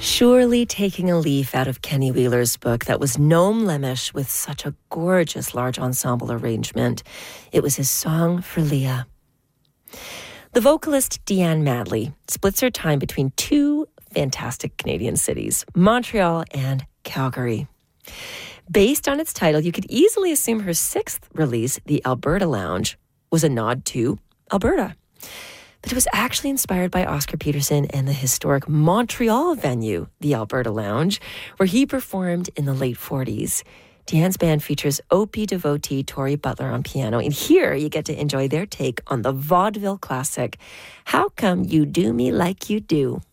Surely taking a leaf out of Kenny Wheeler's book, that was Noam Lemish with such a gorgeous large ensemble arrangement. It was his song for Leah. The vocalist Deanne Madley splits her time between two fantastic Canadian cities, Montreal and Calgary. Based on its title, you could easily assume her sixth release, The Alberta Lounge, was a nod to Alberta. But it was actually inspired by Oscar Peterson and the historic Montreal venue, the Alberta Lounge, where he performed in the late 40s. Deanne's band features Opie devotee Tori Butler on piano, and here you get to enjoy their take on the vaudeville classic, How Come You Do Me Like You Do?